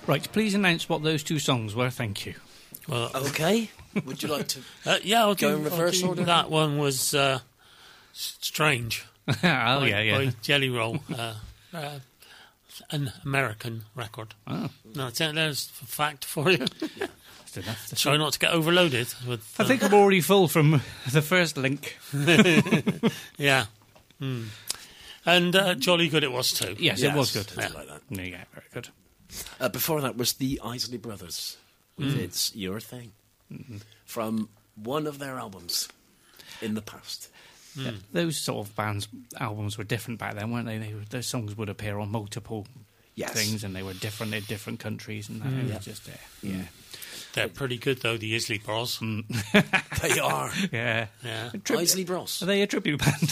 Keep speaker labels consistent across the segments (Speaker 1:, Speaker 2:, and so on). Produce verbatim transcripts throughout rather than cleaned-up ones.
Speaker 1: Right, please announce what those two songs were. Thank you.
Speaker 2: Well,
Speaker 3: Okay. Would you like to...
Speaker 2: uh, yeah, I'll
Speaker 3: Go
Speaker 2: do,
Speaker 3: in reverse
Speaker 2: I'll do
Speaker 3: order?
Speaker 2: That one was uh, Strange.
Speaker 1: oh,
Speaker 2: by,
Speaker 1: yeah, yeah.
Speaker 2: by Jelly Roll. Uh, uh, an American record.
Speaker 1: Oh,
Speaker 2: No, it's- there's a fact for you.
Speaker 1: that's enough. to
Speaker 2: Try
Speaker 1: see.
Speaker 2: not to get overloaded. With,
Speaker 1: I
Speaker 2: uh,
Speaker 1: think I'm already full from the first link.
Speaker 2: Yeah. Mm. And uh, jolly good it was too.
Speaker 1: Yes,
Speaker 3: Yes,
Speaker 1: it was good.
Speaker 3: I do like that.
Speaker 1: Yeah, yeah, very good.
Speaker 3: Uh, before that was the Isley Brothers with It's Your Thing from one of their albums in the past.
Speaker 1: Yeah, those sort of bands' albums were different back then, weren't they? they were, those songs would appear on multiple
Speaker 3: Yes.
Speaker 1: things, and they were different in different countries, and that it
Speaker 3: Yeah.
Speaker 1: was just uh, yeah,
Speaker 2: They're pretty good though, the Isley Bros.
Speaker 3: They are.
Speaker 1: yeah.
Speaker 2: Yeah.
Speaker 1: A tribu-
Speaker 3: Isley Bros.
Speaker 1: Are they a tribute band?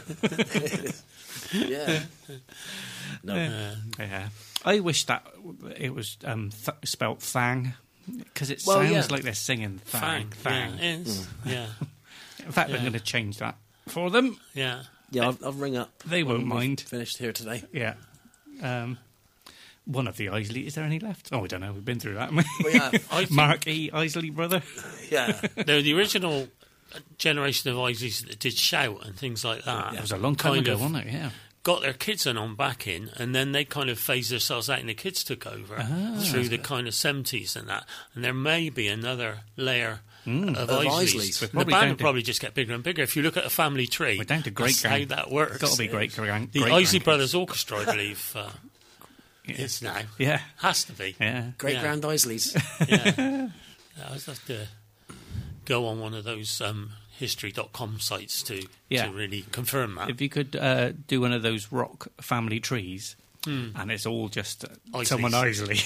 Speaker 3: Yeah. No.
Speaker 2: Uh,
Speaker 1: yeah. I wish that it was um, th- spelt Thang, because it
Speaker 3: Well,
Speaker 1: sounds
Speaker 3: yeah.
Speaker 1: like they're singing Thang.
Speaker 2: Fang.
Speaker 1: Thang.
Speaker 2: Yeah, it is. Yeah.
Speaker 1: In fact, I'm
Speaker 2: Yeah.
Speaker 1: going to change that for them.
Speaker 2: Yeah.
Speaker 3: Yeah, I'll, I'll ring up.
Speaker 1: They
Speaker 3: when
Speaker 1: won't
Speaker 3: we've
Speaker 1: mind.
Speaker 3: Finished here today.
Speaker 1: Yeah. Um, one of the Isley. Is there any left? Oh, I don't know. We've been through that. haven't we?
Speaker 3: We have.
Speaker 2: I think
Speaker 1: Mark E. Isley brother.
Speaker 3: Yeah.
Speaker 2: they're the original generation of Isleys that did Shout and things like that.
Speaker 1: That was a long time
Speaker 2: Kind
Speaker 1: ago,
Speaker 2: of
Speaker 1: wasn't it? Yeah.
Speaker 2: got their kids on back in, and then they kind of phased themselves out, and the kids took over
Speaker 1: Ah,
Speaker 2: through the kind of seventies and that. And there may be another layer of,
Speaker 3: Of
Speaker 2: Isleys.
Speaker 3: Isleys.
Speaker 2: And the
Speaker 1: Probably
Speaker 2: band
Speaker 1: down
Speaker 2: will
Speaker 1: to-
Speaker 2: probably just get bigger and bigger. If you look at a family tree,
Speaker 1: We're down to great
Speaker 2: that's how
Speaker 1: grand-
Speaker 2: that works.
Speaker 1: Got to be great grand.
Speaker 2: The
Speaker 1: great
Speaker 2: Isley
Speaker 1: grandkids.
Speaker 2: Brothers Orchestra, I believe, uh,
Speaker 1: Yeah.
Speaker 2: is now.
Speaker 1: Yeah.
Speaker 2: Has to be.
Speaker 1: Yeah.
Speaker 3: Great
Speaker 2: Yeah.
Speaker 3: Grand Isleys.
Speaker 2: Yeah. I was have to go on one of those um, history dot com sites to,
Speaker 1: Yeah.
Speaker 2: to really confirm that.
Speaker 1: If you could uh, do one of those rock family trees,
Speaker 2: Hmm.
Speaker 1: and it's all just uh,
Speaker 2: Isleys.
Speaker 1: someone Isley.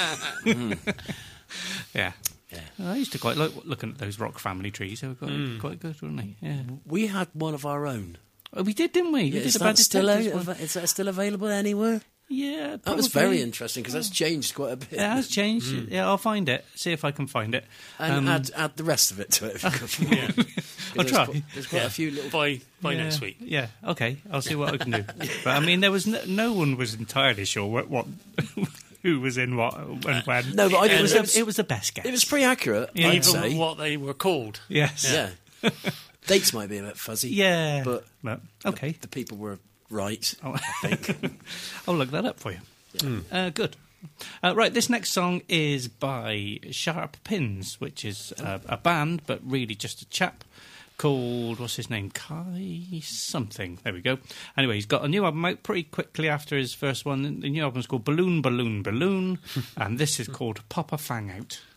Speaker 1: Yeah.
Speaker 3: Yeah.
Speaker 1: I used to quite like looking at those rock family trees. They were quite,
Speaker 2: Hmm.
Speaker 1: quite good, weren't they? Yeah.
Speaker 3: We had one of our own.
Speaker 1: Oh, we did, didn't we? We
Speaker 3: Is
Speaker 1: did
Speaker 3: that still
Speaker 1: Detectives
Speaker 3: out,
Speaker 1: one.
Speaker 3: is that still available anywhere?
Speaker 1: Yeah,
Speaker 3: That was
Speaker 1: probably.
Speaker 3: very interesting because that's changed quite a bit.
Speaker 1: It has changed.
Speaker 2: Hmm.
Speaker 1: Yeah, I'll find it. See if I can find it.
Speaker 3: And
Speaker 1: Um,
Speaker 3: add, add the rest of it to it. If you could.
Speaker 2: Yeah.
Speaker 1: I'll
Speaker 3: There's
Speaker 1: try.
Speaker 3: quite- There's quite
Speaker 2: Yeah.
Speaker 3: a few little.
Speaker 2: by by
Speaker 1: yeah,
Speaker 2: next week.
Speaker 1: Yeah, okay. I'll see what I can do. But I mean, there was no, no one was entirely sure what, what who was in what and when.
Speaker 3: No, but I
Speaker 1: it was,
Speaker 3: it
Speaker 1: a,
Speaker 3: was,
Speaker 1: it was the best guess.
Speaker 3: it was pretty accurate.
Speaker 1: Yeah,
Speaker 3: I'd
Speaker 2: Even
Speaker 3: say.
Speaker 2: what they were called.
Speaker 1: Yes.
Speaker 3: Yeah. Dates might be a bit fuzzy.
Speaker 1: Yeah.
Speaker 3: But
Speaker 1: But, okay.
Speaker 3: the people were right.
Speaker 1: Oh.
Speaker 3: I think.
Speaker 1: I'll look that up for you. Uh, good. Uh, right, this next song is by Sharp Pins, which is uh, a band, but really just a chap called, what's his name? Kai something. There we go. Anyway, he's got a new album out pretty quickly after his first one. The new album's called Balloon, Balloon, Balloon, and this is called Pop a Fang Out.